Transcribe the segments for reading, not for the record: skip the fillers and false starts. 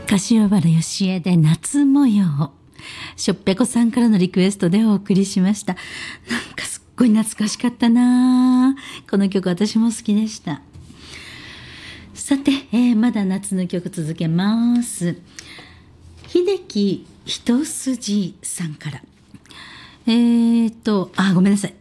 柏原よしえで夏模様。しょっぺこさんからのリクエストでお送りしました。なんかすっごい懐かしかったな。この曲私も好きでした。さて、まだ夏の曲続けます。秀樹一筋さんから。ごめんなさい。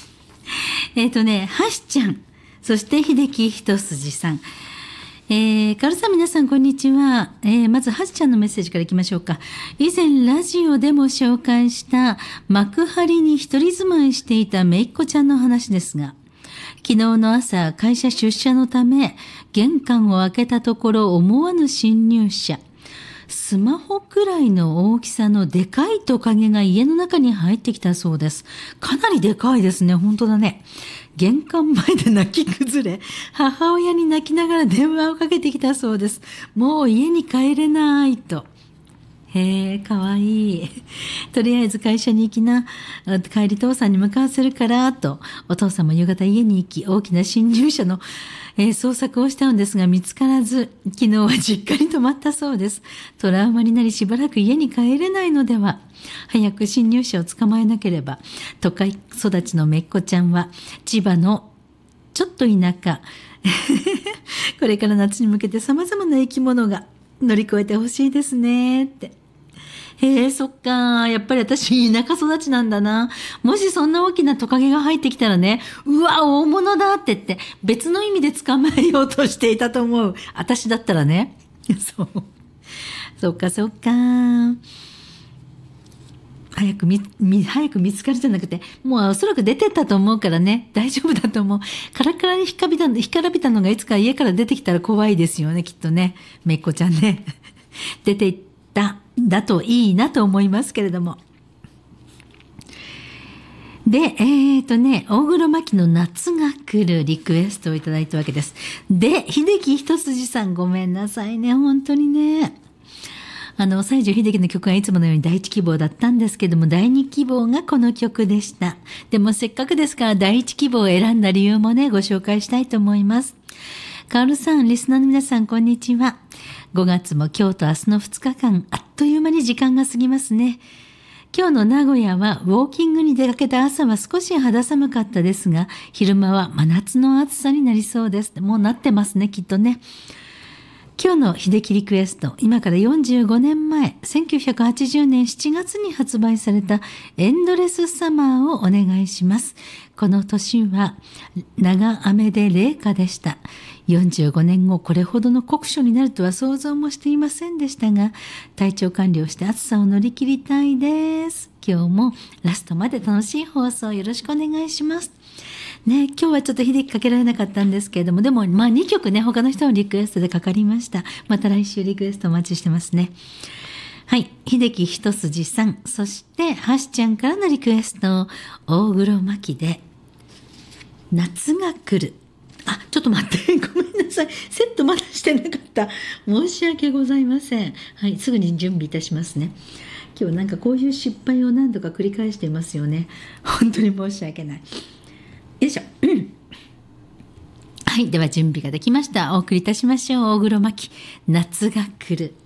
はしちゃん、そして秀樹一筋さん。カルさん皆さんこんにちは。まずはしちゃんのメッセージからいきましょうか。以前ラジオでも紹介した幕張に一人住まいしていためいっ子ちゃんの話ですが、昨日の朝会社出社のため玄関を開けたところ思わぬ侵入者。スマホくらいの大きさのでかいトカゲが家の中に入ってきたそうです。かなりでかいですね。本当だね。玄関前で泣き崩れ、母親に泣きながら電話をかけてきたそうです。もう家に帰れないと。へえ、かわいい。とりあえず会社に行きな、帰り父さんに向かわせるからと、お父さんも夕方家に行き、大きな侵入者の、捜索をしたのですが見つからず、昨日は実家に泊まったそうです。トラウマになりしばらく家に帰れないのでは。早く侵入者を捕まえなければ。都会育ちのめっこちゃんは、千葉のちょっと田舎。これから夏に向けて様々な生き物が乗り越えてほしいですねって。へえ、そっか。やっぱり私、田舎育ちなんだな。もしそんな大きなトカゲが入ってきたらね、うわ、大物だって言って、別の意味で捕まえようとしていたと思う。私だったらね。そう。そっか、そっか。早く見つかるじゃなくて、もうおそらく出てったと思うからね、大丈夫だと思う。カラカラに干からびたのがいつか家から出てきたら怖いですよね、きっとね。めっこちゃんね。出ていっただといいなと思いますけれども。で、大黒摩季の夏が来るリクエストをいただいたわけです。で、秀樹一筋さんごめんなさいね、本当にね。西城秀樹の曲がいつものように第一希望だったんですけども、第二希望がこの曲でした。でもせっかくですから第一希望を選んだ理由もね、ご紹介したいと思います。カオルさん、リスナーの皆さん、こんにちは。5月も今日と明日の2日間、あっという間に時間が過ぎますね。今日の名古屋はウォーキングに出かけた朝は少し肌寒かったですが、昼間は真夏の暑さになりそうです。もうなってますね、きっとね。今日の秀樹リクエスト、今から45年前、1980年7月に発売されたエンドレスサマーをお願いします。この年は長雨で冷夏でした。45年後これほどの酷暑になるとは想像もしていませんでしたが、体調管理をして暑さを乗り切りたいです。今日もラストまで楽しい放送よろしくお願いします。ね、今日はちょっと秀樹かけられなかったんですけれども、でも2曲ね、他の人のリクエストでかかりました。また来週リクエストお待ちしてますね。はい、秀樹一筋さん、そしてはしちゃんからのリクエスト、大黒摩季で夏が来る。ちょっと待ってごめんなさい、セットまだしてなかった。申し訳ございません。はい、すぐに準備いたしますね。今日なんかこういう失敗を何度か繰り返していますよね。本当に申し訳ない。よいしょ。はい、では準備ができました。お送りいたしましょう。大黒摩季、夏が来る。